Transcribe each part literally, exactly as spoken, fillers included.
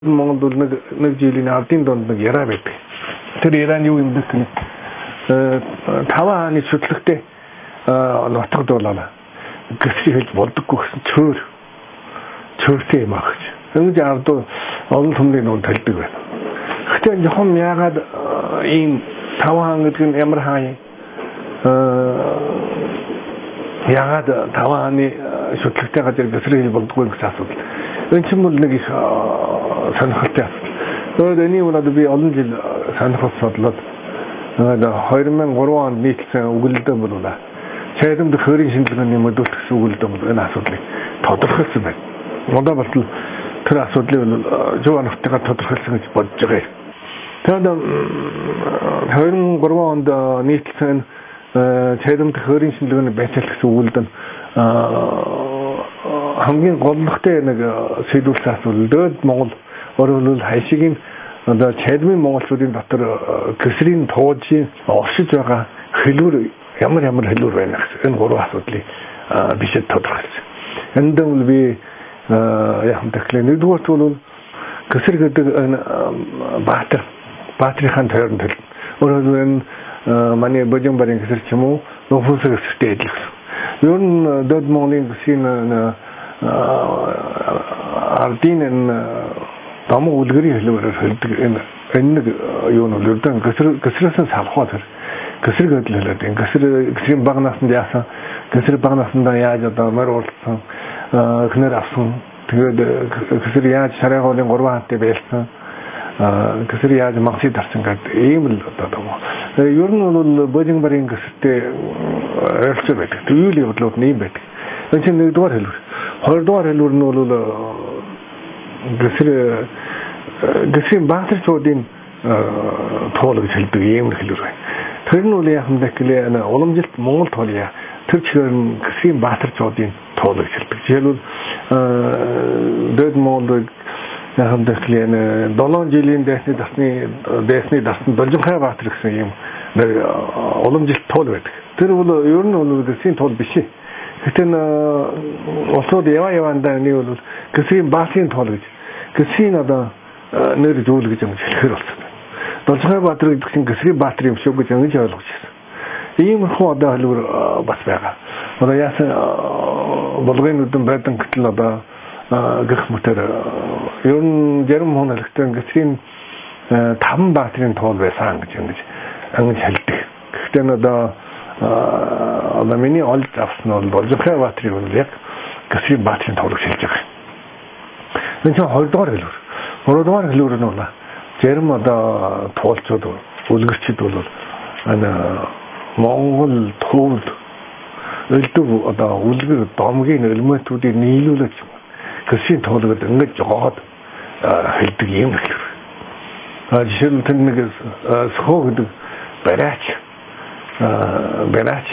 Монгол бол нэг нэг жилийн ардын донд нэг яраа байдаг. Тэр яраа нь юу юм бэ гэвэл таван хааны шүтлэгтэй нутагдуулаа. Гэвч хэлж болдоггүй гэсэн чөөр чөөртэй юм аа гэж. Ингэж ард олон түмний нүүн талдаг байна. Гэхдээ жоохон яагаад ийм таван хаан гэдэг нь ямар хаан юм? Яагаад таван хааны шүтлэгтэй газар гэсрэг хэл болдоггүй гэсэн асуудал. Энэ ч юм бол нэг их сонирхолтой асуудал. Тэгээд энэ бол би олон жил сонирхож судлаад хоёр мянга гурван онд нийтлсэн өгүүлэлтэн болуулаа. Чайдамд хөрийн шинжилгээний модуль гэсэн өгүүлэлтэн бол энэ асуудлыг тодорхойлсон байна. Мондоо болтол тэр асуудлыг бол зөв оноктойгоор тодорхойлсон гэж бодож байгаа юм. Тэгээд хоёр мянга гурван онд нийтлсэн чайдамд хөрийн шинжилгээний байцаалт гэсэн өгүүлэлтэн хамгийн голлогтой нэг сэдвүүлсэн асуудал. Дээд Монгол өөрөөр хайшиг нь одоо чадмын монголчуудын дотор гэсрийн туужийн оршиж байгаа хэлбэр ямар ямар хэлбэр байна гэсэн энэ гурван асуудлыг бишэд тодорхойлсон. Энд бол би яг тэгэхээр нэгдүгээр бол гэсэр гэдэг энэ баатар баатрийн тойрон төл өөрөөр энэ манай божин барин гэсэр ч юм уу нөхөс гэсэртэй адилхан. Ер нь дээд Монголын гэсрийн ардын дамаг үлгэрийн хэлбэрээр хэлдэг энэ энэ нэг юу нь үлдэн гэсэр гэсрээс салхаад гэсэр гэдэл хэлээд энэ гэсэр гэсрийн баг насанд яасан гэсэр баг насанд яаж одоо мөр уулсан хнэр авсан тэгээд гэсэр яаж шараагуулын гурван хантай байлсан гэсэр яаж магсид тарсан гэдэг ийм л одоо ер нь бол божин барин гэсэртэй ойлцоо байдаг үйл явдлууд нэм байдаг. Энэ чинь нэгдүгээр хэлбэр. Хоёрдугаар хэлбэр нь бол гэсэр гэсрийн баатарчуудын тоол гэж хэлдэг ийм хэлбэр байна. Тэр нь бол яг юм дэхлээ уламжилт Монгол тоолъя. Тэр чигээр нь гэсрийн баатарчуудын тоол гэж хэлдэг. Жишээлбэл дээд Монголд яг юм дэхлээ долоон жилийн дайсны дасны дайсны дасны Должинхай баатар гэсэн ийм уламжилт тоол байдаг. Тэр бол ер нь бол гэсрийн тоол биш. Гэтэ улсууд яваа явандаа нэг бол гэсрийн баатарын тоол гэж гэсрийн одоо нэр зүйл гэж юм хэлэхэр болсон. Должинхай баатар гэдэг чинь гэсрийн баатар юм шүү гэж ингэж ойлгож байна. Иймэрхүү одоо хэлбэр бас байгаа. Одоо яасан болгоны нүдэн байдан гэтэл одоо гэх мэтэр ер нь зарим хоногтой гэсрийн таван баатарын тоол байсан гэж ингэж ингэж хэлдэг. Гэхдээ одоо одоо миний олж авсан бол Должинхай баатрыг бол яг гэсрийн баатрын тоол гэж хэлж байгаа. Энэ чинь хоёрдугаар хэлбэр. Гуравдугаар хэлбэр нь бол зарим одоо туулчууд үлгэрчид бол энэ Монгол төвд элдв одоо үлгэр домгийн элементүүдийг нийлүүлж гэсрийн тоол гэдэг ингэж жоод хэлдэг юм хэлбэр. А жишээлбэл тэр нэг сөхөө гэдэг бараач бараач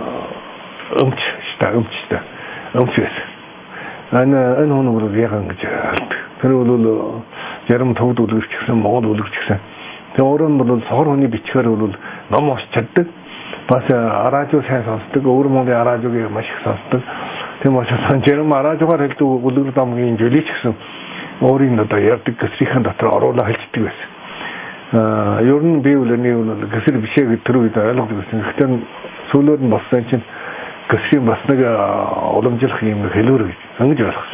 өмч ста өмчтэй өмч байсан. Ана энэ хүн бүр яг ингэж хэлдэг. Тэр бол зарим төвд үлгэрч гэсэн Монгол үлгэрч гэсэн. Тэр өөрөө нь бол сохор хүний бичгээр бол ном уншиж чаддаг. Бас араажуу сайн сонсдог. Өөр Монголын араажууг маш их сонсдог. Тийм учраас зарим араажуугаар хэлдэг үлгэр домгийн жөлич гэсэн өөрийн одоо ярддаг гэсрийн дотор оруулаа хэлцдэг байсан. А ер нь би үлэний бол гэсэр бишээ гэдэг тэр үед ойлгож байсан. Гэхдээ сүүлээр нь болсон чинь гэсрийн бас нэг уламжлах юм хэлбэр гэж ингэж ойлгосон.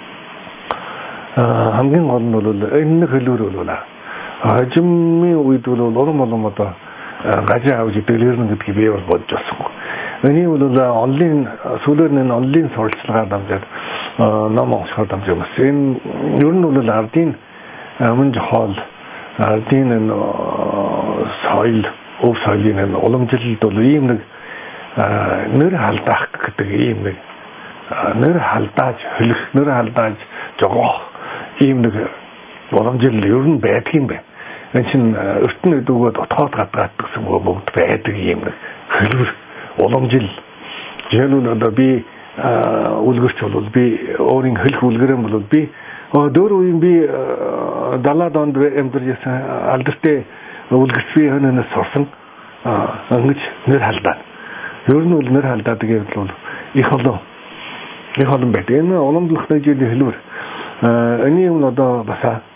А хамгийн гол нь бол энэ нэг хэлбэр бол хажимын үед бол улам улам одоо гажаа авч дэлгэрнэ гэдгийг би бол бодож байна. Энийг бол онлайн сүүлээр нь онлайн сурвалжлагаар дамжаад ном уншихаар дамжиж байна. Энэ ер нь бол ардын мөн жохол ардын энэ соёл өв соёлын уламжлалд бол ийм нэг нэр халдаах гэдэг ийм нэг нэр халдааж хөлөх нэр халдааж жогоох ийм нэг уламжлал ер нь байдаг юм байна. Энэ чинь ертөнцийн өдөгөө дотоод гадаад гэсэн бүгд байдаг юм нэг хэлбэр уламжлал. Жишээлбэл одоо би үлгэрч бол би өөрийн хэлэх үлгэрэн бол би дөр үеийн би далаад онд амьдарч алдартай үлгэрчгүй хөнөөс сурсан ингэж нэр халдаа. Ер нь бол нэр халдаад гэвэл бол их олон их олон байдаг. Энэ уламжлалт нэг жилийн хэлбэр. Энийг нь одоо бас